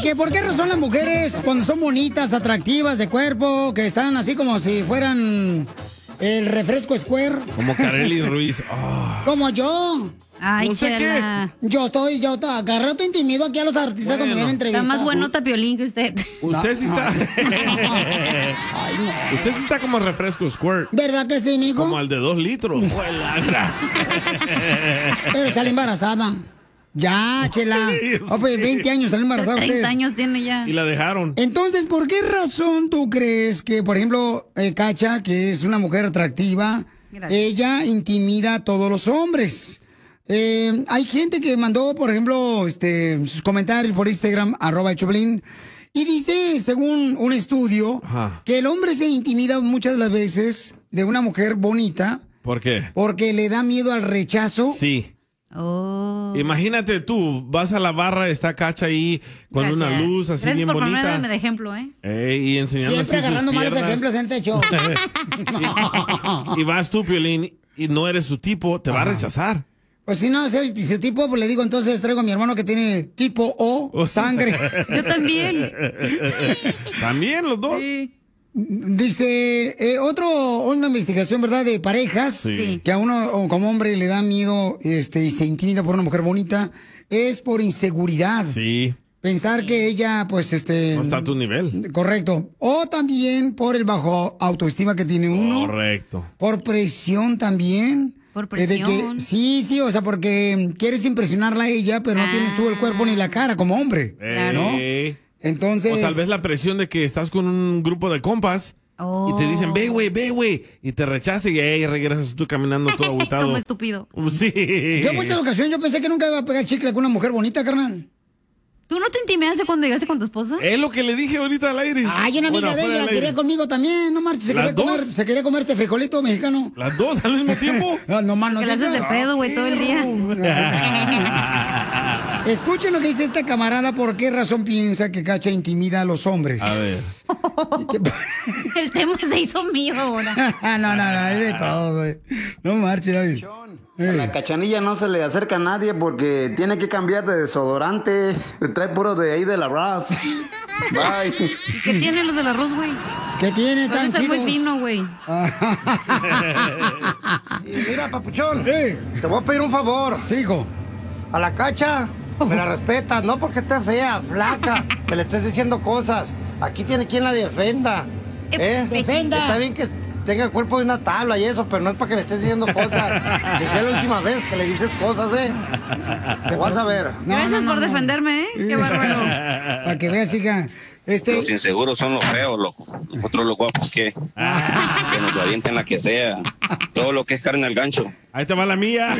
que por qué razón las mujeres cuando son bonitas, atractivas de cuerpo, que están así como si fueran el refresco Square. Como Kareli Ruiz. Oh. Como yo. Ay, Chela. Yo cada rato intimido aquí a los artistas cuando vienen a entrevistar. Está más bueno Tapiolín que usted. Usted sí está. Ay, no. Usted sí está como refresco Squirt. ¿Verdad que sí, mijo? Como el de 2 litros. Pero sale embarazada. Ya, Chela. Fue 20 años salió embarazada 30 usted. años tiene ya. Y la dejaron. Entonces, ¿por qué razón tú crees que, por ejemplo, Cacha, que es una mujer atractiva, ella intimida a todos los hombres? Hay gente que mandó, por ejemplo, sus comentarios por Instagram, @Choplin, y dice, según un estudio, que el hombre se intimida muchas de las veces de una mujer bonita. ¿Por qué? Porque le da miedo al rechazo. Sí. Oh. Imagínate tú, vas a la barra, está Cacha ahí con una luz así bien bonita. Gracias por ponerme de ejemplo, Y enseñando siempre así agarrando sus malos piernas. ejemplos en este show. Y vas tú, Piolín, y no eres su tipo, te va a rechazar. Pues si no soy su tipo, pues le digo, entonces traigo a mi hermano que tiene tipo O, sangre. Yo también. También los dos. Sí. Dice, una investigación, ¿verdad?, de parejas, Sí. que a uno como hombre le da miedo y se intimida por una mujer bonita, es por inseguridad. Sí. Pensar que ella, pues, No está a tu nivel. Correcto. O también por el bajo autoestima que tiene uno. Correcto. Por presión también. Por presión. Sí, o sea, porque quieres impresionarla a ella, pero no tienes tú el cuerpo ni la cara como hombre, ¿no? Entonces... O tal vez la presión de que estás con un grupo de compas y te dicen, ve, güey, y te rechazan y ahí regresas tú caminando todo agotado. Como estúpido. Sí. Yo en muchas ocasiones yo pensé que nunca iba a pegar chicle con una mujer bonita, carnal. ¿Tú no te intimidaste cuando llegaste con tu esposa? Es lo que le dije ahorita al aire. Ay, una amiga de ella quería conmigo también, no marches, se quería comer este frijolito mexicano. ¿Las dos al mismo tiempo? No más no que la haces de pedo, güey, todo el día. Escuchen lo que dice esta camarada, por qué razón piensa que Cacha intimida a los hombres. A ver. El tema se hizo mío ahora. No, es de todo, güey. No marches, David. A la Cachanilla no se le acerca a nadie porque tiene que cambiar de desodorante. Trae puro de ahí de la Ross. Bye. ¿Qué tienen los del arroz, güey? ¿Qué tiene tan chido? Es muy fino, güey. Y mira, papuchón, te voy a pedir un favor. Sí, hijo. A la Cacha, me la respetas, no porque esté fea, flaca, que le estés diciendo cosas. Aquí tiene quien la defienda. Defenda. Está bien que tenga el cuerpo de una tabla y eso, pero no es para que le estés diciendo cosas. Que sea la última vez que le dices cosas, Te vas a ver. Gracias por defenderme, Qué bárbaro. Para que veas, hija. Los inseguros son los feos, loco. Nosotros los guapos, que nos avienten la que sea. Todo lo que es carne al gancho. Ahí te va la mía.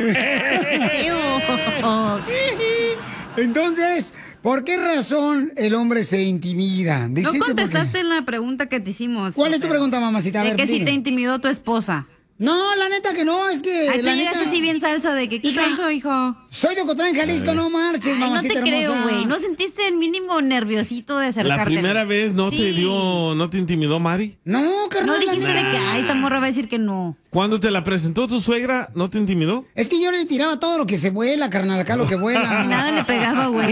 Entonces, ¿por qué razón el hombre se intimida? No contestaste en la pregunta que te hicimos. ¿Cuál es tu pregunta, mamacita? A ver, que si dime. te intimidó tu esposa. No, la neta que no, es que Ahí la te llegas neta... así bien salsa de que ¿qué canso, hijo? Soy de Ocotlán, Jalisco, no marches, Ay, mamacita no te creo, hermosa. güey. ¿No sentiste el mínimo nerviosito de acercarte? ¿La primera vez no te intimidó Mari? No, carnal. No dijiste de que, esta morra va a decir que no. Cuando te la presentó tu suegra, ¿no te intimidó? Es que yo le tiraba todo lo que se vuela, carnal, acá lo que vuela. Y nada le pegaba, güey.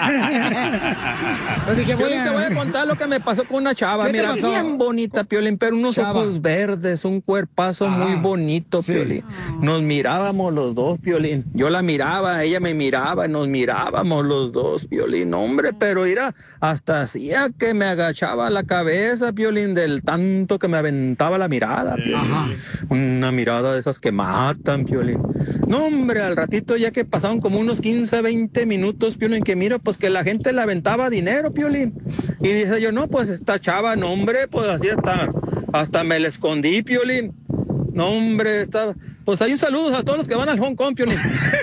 Pues dije, Te voy a contar lo que me pasó con una chava. ¿Qué te Mira, pasó? bien bonita, Piolín, pero unos ojos verdes, un cuerpazo muy bonito, Piolín. Nos mirábamos los dos, Piolín. Yo la miraba, ella me miraba, nos mirábamos los dos, Piolín. Hombre, pero mira, hasta hacía que me agachaba la cabeza, Piolín, del tanto que me aventaba la mirada, Piolín. Una mirada de esas que matan, Piolín. No, hombre, al ratito ya que pasaron como unos 15, 20 minutos, Piolín, que mira, pues que la gente le aventaba dinero, Piolín. Y dice yo, no, pues esta chava, no, hombre, pues así hasta me la escondí, Piolín. No, hombre, pues hay un saludo a todos los que van al Hong Kong, Piolín.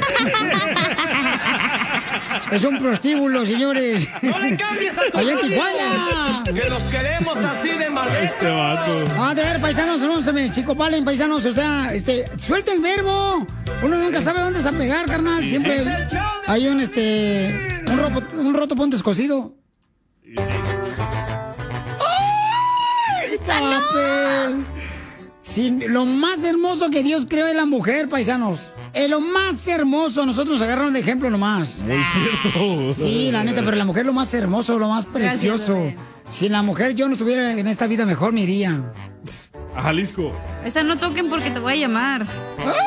Es un prostíbulo, señores. ¡No le cambies a tu ¡Allá en radio! Tijuana! ¡Que los queremos así de maleta! Este vato. De ver, paisanos, no se me chico valen, paisanos, o sea, suelta el verbo. Uno nunca sabe dónde se va a pegar, carnal. Siempre hay un roto ponte escocido. ¡Ay, papel! Sí, lo más hermoso que Dios creó es la mujer, paisanos. Es lo más hermoso. Nosotros nos agarraron de ejemplo nomás. Muy cierto. Sí, la neta, pero la mujer es lo más hermoso, lo más precioso. Gracias, si la mujer yo no estuviera en esta vida, mejor me iría. A Jalisco. Esa no toquen porque te voy a llamar. ¡Ah!